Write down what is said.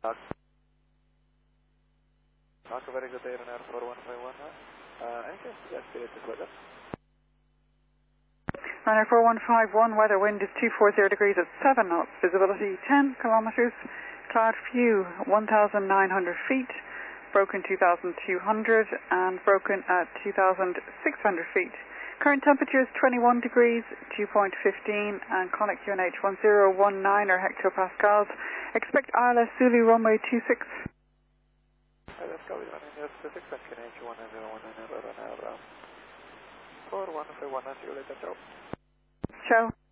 Not a very good day on Air 4151. Anything suggested to weather? Runner 4151, weather wind is 240 degrees at 7 knots, visibility 10 kilometers, cloud few 1,900 feet, broken 2,200 and broken at 2,600 feet. Current temperature is 21 degrees, 2.15 and conic QNH 1019 or hectopascals. Expect ILS Zulu runway 26. Let's go with ILS 26 and QNH 1019 for 151. See you later, ciao. Ciao.